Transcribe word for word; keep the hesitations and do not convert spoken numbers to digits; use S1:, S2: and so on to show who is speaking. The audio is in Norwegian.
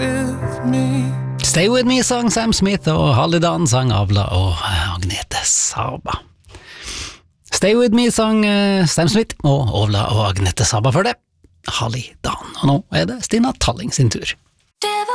S1: with me.
S2: Stay With Me sang Sam Smith, og Halidan sang Avla og Agnete Saba. Stay With Me sang uh, Sam Smith og Avla og Agnete Saba før det. Halidan. Og nå er det Stina Talling sin tur.